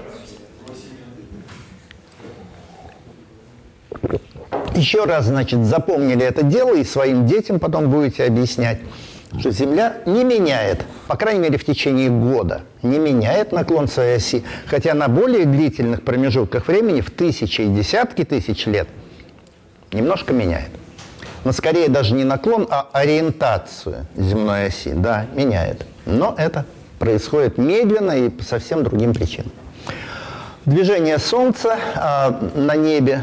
Еще раз, значит, запомнили это дело и своим детям потом будете объяснять, что Земля не меняет, по крайней мере, в течение года, не меняет наклон своей оси, хотя на более длительных промежутках времени, в тысячи и десятки тысяч лет, немножко меняет. Но скорее даже не наклон, а ориентацию земной оси, да, меняет. Но это происходит медленно и по совсем другим причинам. Движение Солнца а, на небе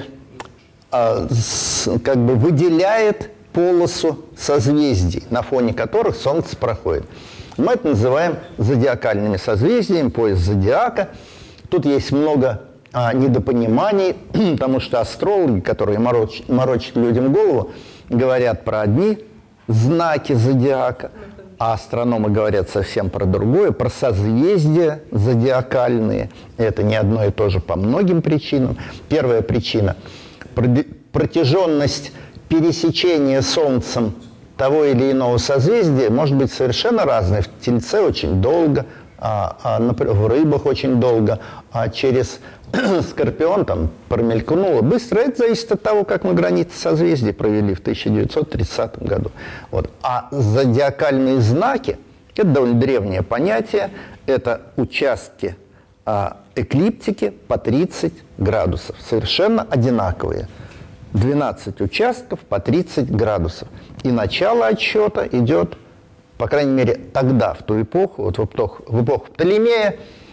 а, с, как бы выделяет полосу созвездий, на фоне которых Солнце проходит. Мы это называем зодиакальными созвездиями, пояс зодиака. Тут есть много а, недопониманий, потому что астрологи, которые мороч, морочат людям голову, говорят про одни знаки зодиака, а астрономы говорят совсем про другое, про созвездия зодиакальные. Это не одно и то же по многим причинам. Первая причина – протяженность пересечения Солнцем того или иного созвездия может быть совершенно разной. В Тельце очень долго, а, а, например, в Рыбах очень долго, а через Скорпион там промелькнуло быстро. Это зависит от того, как мы границы созвездий провели в тысяча девятьсот тридцатом году. Вот. А зодиакальные знаки – это довольно древнее понятие. Это участки а, эклиптики по тридцать градусов. Совершенно одинаковые. двенадцать участков по тридцать градусов. И начало отсчета идет, по крайней мере, тогда, в ту эпоху, вот в эпоху, в эпоху Птолемея,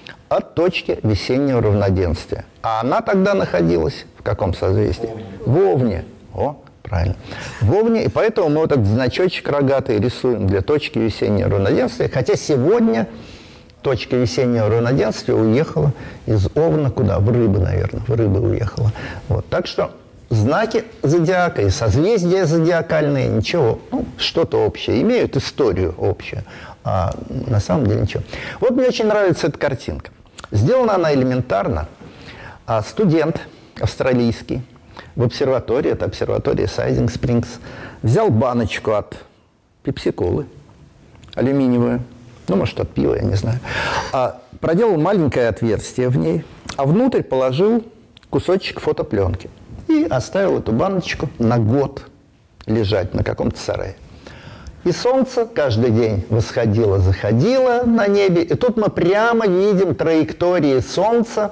от точки весеннего равноденствия. А она тогда находилась в каком созвездии? В Овне. О, правильно. В Овне. И поэтому мы вот этот значочек рогатый рисуем для точки весеннего равноденствия. Хотя сегодня точка весеннего равноденствия уехала из Овна куда? В Рыбы, наверное. В Рыбы уехала. Вот. Так что знаки зодиака и созвездия зодиакальные, ничего, ну, что-то общее, имеют историю общую, а на самом деле ничего. Вот мне очень нравится эта картинка. Сделана она элементарно. А студент австралийский в обсерватории, это обсерватория Сайдинг Спрингс, взял баночку от пепси-колы, алюминиевую, ну, может, от пива, я не знаю, а проделал маленькое отверстие в ней, а внутрь положил кусочек фотопленки. И оставил эту баночку на год лежать на каком-то сарае. И солнце каждый день восходило, заходило на небе. И тут мы прямо видим траектории солнца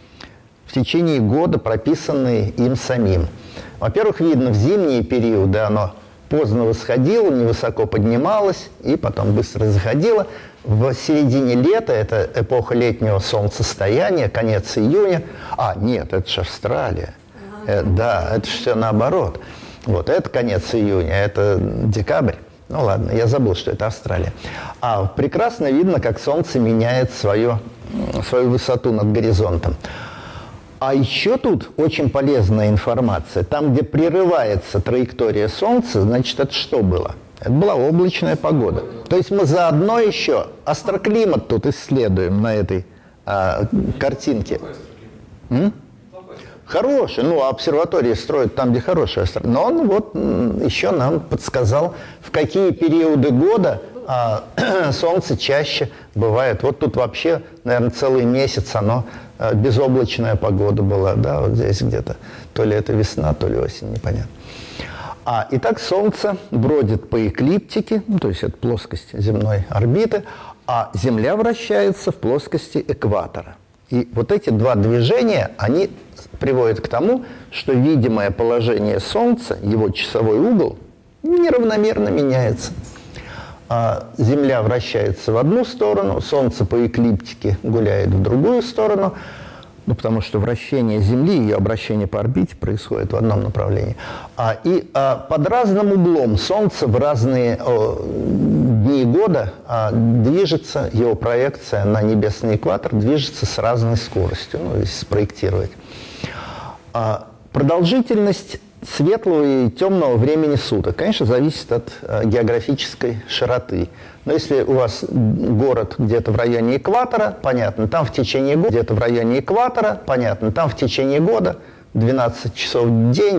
в течение года, прописанные им самим. Во-первых, видно, в зимние периоды оно поздно восходило, невысоко поднималось и потом быстро заходило. В середине лета, это эпоха летнего солнцестояния, конец июня. А, нет, это же Австралия. Э, да, это же все наоборот. Вот, это конец июня, это декабрь. Ну ладно, я забыл, что это Австралия. А прекрасно видно, как Солнце меняет свою, свою высоту над горизонтом. А еще тут очень полезная информация. Там, где прерывается траектория Солнца, значит, это что было? Это была облачная погода. То есть мы заодно еще астроклимат тут исследуем на этой а, картинке. М? Хороший, ну, а обсерватории строят там, где хорошая астрономия. Но он вот м, еще нам подсказал, в какие периоды года а, Солнце чаще бывает. Вот тут вообще, наверное, целый месяц оно, а, безоблачная погода была, да, вот здесь где-то. То ли это весна, то ли осень, непонятно. А, итак, Солнце бродит по эклиптике, ну, то есть это плоскость земной орбиты, а Земля вращается в плоскости экватора. И вот эти два движения, они приводят к тому, что видимое положение Солнца, его часовой угол, неравномерно меняется. А Земля вращается в одну сторону, Солнце по эклиптике гуляет в другую сторону, ну, потому что вращение Земли и ее обращение по орбите происходит в одном направлении. А, и а, под разным углом Солнце в разные о, дни года а, движется, его проекция на небесный экватор движется с разной скоростью, ну, если спроектировать. А, продолжительность светлого и темного времени суток, конечно, зависит от а, географической широты. Но если у вас город где-то в районе экватора, понятно, там в течение года, где-то в районе экватора, понятно, там в течение года двенадцать часов в день,